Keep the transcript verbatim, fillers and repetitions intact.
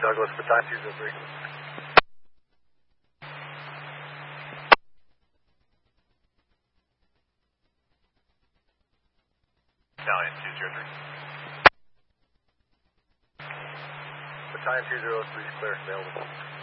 Douglas, Battalion two zero three. Battalion two zero three. Battalion two zero three is clear, available.